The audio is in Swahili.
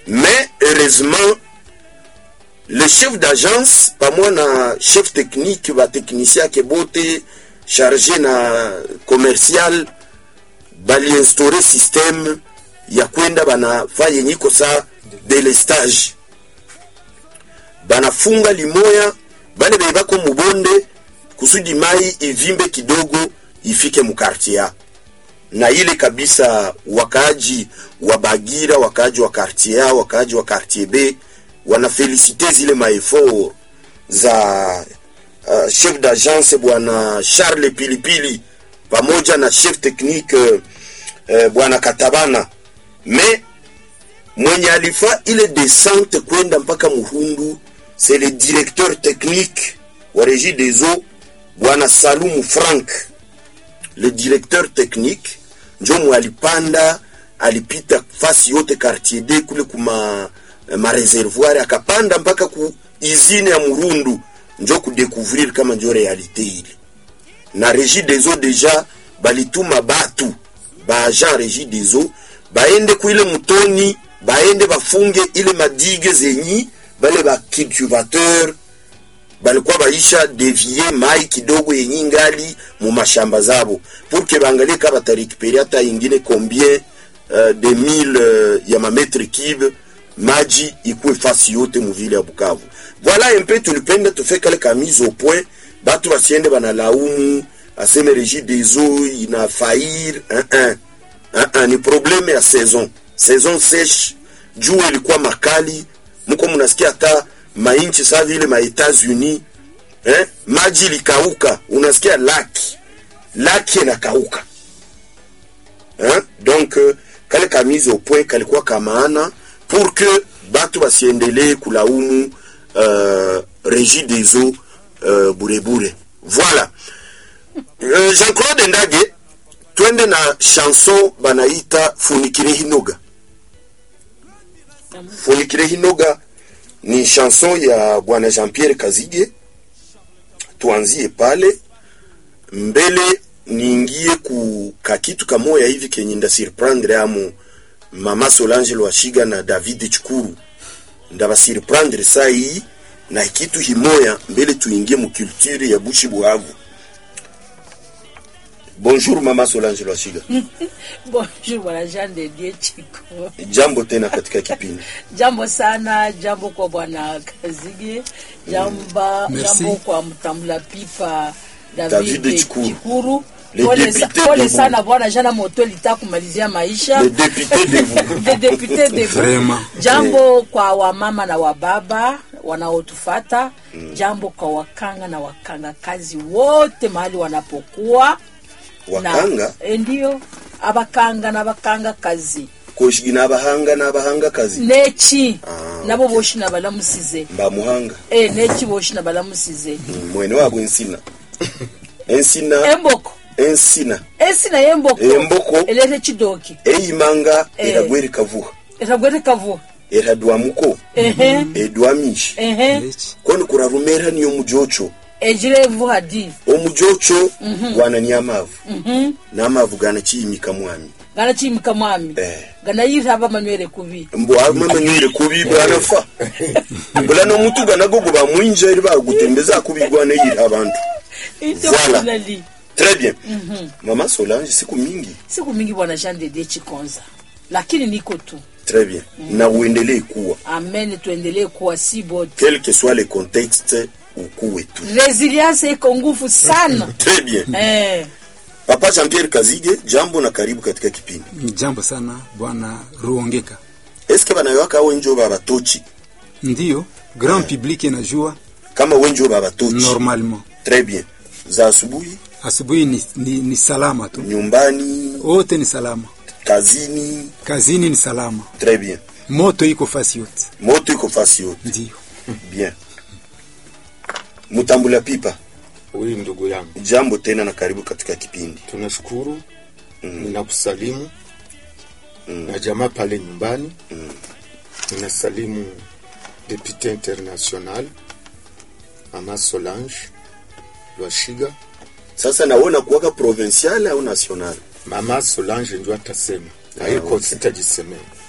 Mais heureusement le chef d'agence pamoja na chef technique ba technicien ke bote chargé na commercial bali instaurer système ya kwenda bana fanye nyiko sa delestage, banafunga limoya bale bebako mubonde kusudi mai ivimbe kidogo ifike mukartia, na ile kabisa wakaji wa Bagira, wakaji wa quartier, wakaji wa quartier B wana feliciter zile maefort za chef d'agence bwana Charles Pilipili pamoja na chef technique bwana Katabana. Mais mwenye alifa ile descente kwenda mpaka Muhundu c'est le directeur technique wa Régie des Eaux bwana Salumu Frank. Le directeur technique njo mwalipanda, alipita fasi yote quartier D kule kuma ma reservoir, akapanda mpaka ku izine ya Murundu njo kudécouvrir kama njo realite ile. Na Régie des Eaux deja balituma batu ba agent Régie des Eaux baende kuile mutoni, baende bafunge ile madige zenyi bale ba cultivateur balikuwa baisha devier mai kidogo yenye ngali mu mashamba zabo pour que bangalie ka batarécupérer hata ingine combien de mille ya mametre cube maji ikuwe fasi yote mu ville ya Bukavu. Voilà un peu tulipenda tufe kale ka mise au point, batu basiende banalaumu aseme Régie des Eaux ina faillir. Ni probleme ya saison sèche, jua ilikuwa makali, mko mnasikia hata mainchi saa vile ma Etats-Unis maji likauka, unasikia laki na kauka. Donc kale ka mise au point kalikuwa kamaana pour que batu basiendelee kulaumu Régie des Eaux burebure. Voilà. Jean-Claude Ndage, twende na chanson banaita Funikire Hinoga. Funikire Hinoga ni chanson ya bwana Jean-Pierre Kazige. Tuanzie pale mbele, niingie ku kakitu kamoya hivi kenye nda surprendre amu Mama Solange Lwashiga na David Chikuru. Nda ba surprendre saa hii na kitu himoya mbele tuingie mu culture ya Bushi Buhavu. Bonjour Mama Solange Lwashiga. Bonjour bwana Jean de Dieu Chiko. Jambo tena katika kipindi. Jambo sana, jambo kwa bwana Kazige, jambo kwa mtambula pipa David Chikuru. Pole sana bwana Jana Moto litakumalizia maisha. Le député de vous. Le député de vous. Jambo kwa wamama na wababa wanaotufata, jambo kwa wakanga na wakanga kazi wote mahali wanapokuwa. Wakanga? Ndio, abakanga na bakanga kazi. Koshigi na abahanga kazi. Nechi. Nabo boshi na balamusize. Mba muhanga. Nechi boshi na balamusize. Mwene wako ensina. Ensina. Emboko. Ensina Emboko. Emboko. Elete chidoki. Eyimanga eragwere kavuha. Eragwere kavuha. Eradwa muko. Edwa mishi. Kono kuravumera niyo mujocho. Ejire vuha di. Omujocho gwana ni amavu. Namavu gana chimika mwami. Gana chimika mwami. Gana yiraba manywere kubi. Mbo manywere kubi bwana fa. Bula no mutu gana gogo ba mwinje iri ba gutembeza kubi gwana yiri abantu. Voilà. Très bien. Mama Solange siku mingi bwana Jean de Dieu Chikonza. Lakini niko tu. Très bien. Na uendelee kuwa. Amen, tuendelee kuwa si bot. Quel que soit le contexte ukuwe tu. Resilience iko nguvu sana. Très bien. Papa Jean-Pierre Kazige, jambo na karibu katika kipindi. Jambo sana bwana Ruongeka. Eske bana yoka wenjo baba tochi? Ndio, grand public inajua kama wenjo baba tochi. Normalement. Très bien. Za asubuhi? Asubuhi ni salama tu. Nyumbani wote ni salama. Kazini ni salama. Très bien. Moto iko fasi yote. Ndio. Bien. Mutambula pipa. Wewe ndugu yangu. Jambo tena na karibu katika kipindi. Tunashukuru. Ninakusalimu. Na jamaa pale nyumbani. Ninasalimu Député international Mama Solange Lwashiga. Sasa naona kuwaka provincial au national? Mama Solange ndio atasema. Haiko sitajisemea.